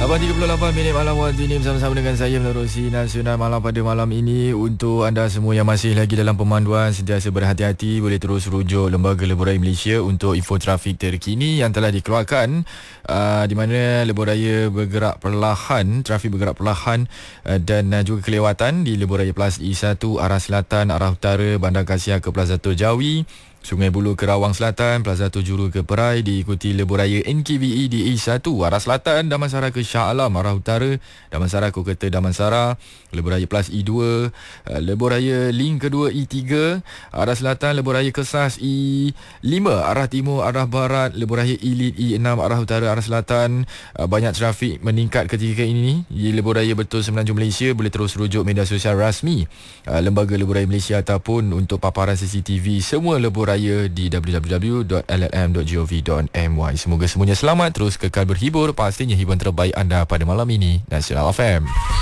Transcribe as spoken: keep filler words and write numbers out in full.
lapan tiga puluh lapan minit malam waktu ini bersama-sama dengan saya menerusi Nasional Malam pada malam ini. Untuk anda semua yang masih lagi dalam pemanduan, sentiasa berhati-hati, boleh terus rujuk Lembaga Lebuh Raya Malaysia untuk info trafik terkini yang telah dikeluarkan, uh, di mana Lebuh Raya bergerak perlahan, trafik bergerak perlahan, uh, dan uh, juga kelewatan di Lebuh Raya Plus E satu arah selatan, arah utara, Bandar Kasia ke Plaza Jawi, Sungai Buloh ke Rawang Selatan, Plaza Tujuru ke Perai, diikuti Lebuh Raya N K V E di E satu arah selatan, Damansara ke Shah Alam arah utara, Damansara ke Kota Damansara, Lebuh Raya Plus E dua, uh, Lebuh Raya Link kedua E tiga arah selatan, Lebuh Raya Kesas E lima arah timur arah barat, Lebuh Raya Elite E enam arah utara arah selatan. Uh, banyak trafik meningkat ketika ini di Lebuh Raya Betul Semenanjung Malaysia. Boleh terus rujuk media sosial rasmi uh, Lembaga Lebuh Raya Malaysia ataupun untuk paparan C C T V semua Lebuh Raya di w w w dot l l m dot gov dot m y. Semoga semuanya selamat, terus kekal berhibur. Pastinya hiburan terbaik anda pada malam ini Nasional F M.